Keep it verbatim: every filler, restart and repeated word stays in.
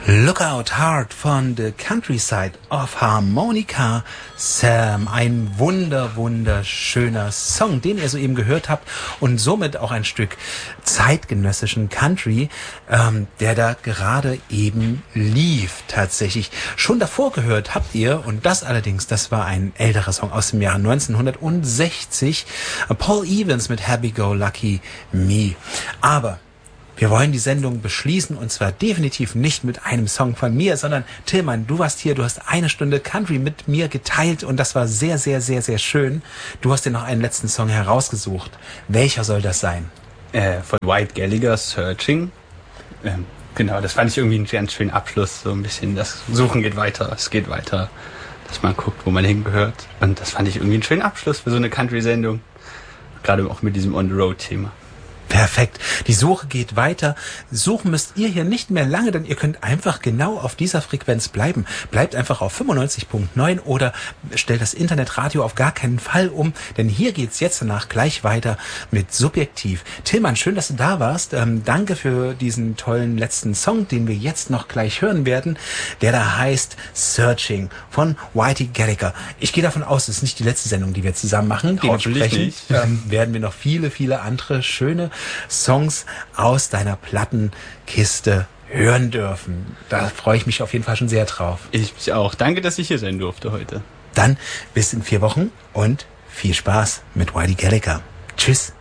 Lookout Heart von The Countryside of Harmonica Sam. Ein wunder, wunderschöner Song, den ihr soeben gehört habt und somit auch ein Stück zeitgenössischen Country, ähm, der da gerade eben lief tatsächlich. Schon davor gehört habt ihr, und das allerdings, das war ein älterer Song aus dem Jahre neunzehnhundertsechzig, Paul Evans mit Happy Go Lucky Me. Aber wir wollen die Sendung beschließen und zwar definitiv nicht mit einem Song von mir, sondern Tillmann, du warst hier, du hast eine Stunde Country mit mir geteilt und das war sehr, sehr, sehr, sehr schön. Du hast dir noch einen letzten Song herausgesucht. Welcher soll das sein? Äh, von White Gallagher, Searching. Ähm, genau, das fand ich irgendwie einen ganz schönen Abschluss, so ein bisschen, das Suchen geht weiter, es geht weiter, dass man guckt, wo man hingehört. Und das fand ich irgendwie einen schönen Abschluss für so eine Country-Sendung, gerade auch mit diesem On-the-Road-Thema. Perfekt. Die Suche geht weiter. Suchen müsst ihr hier nicht mehr lange, denn ihr könnt einfach genau auf dieser Frequenz bleiben. Bleibt einfach auf fünfundneunzig Komma neun oder stellt das Internetradio auf gar keinen Fall um, denn hier geht's jetzt danach gleich weiter mit Subjektiv. Tillmann, schön, dass du da warst. Ähm, danke für diesen tollen letzten Song, den wir jetzt noch gleich hören werden, der da heißt Searching von Whitey Gallagher. Ich gehe davon aus, es ist nicht die letzte Sendung, die wir zusammen machen. Dementsprechend ähm, werden wir noch viele, viele andere schöne Songs aus deiner Plattenkiste hören dürfen. Da freue ich mich auf jeden Fall schon sehr drauf. Ich mich auch. Danke, dass ich hier sein durfte heute. Dann bis in vier Wochen und viel Spaß mit Whitey Gallagher. Tschüss.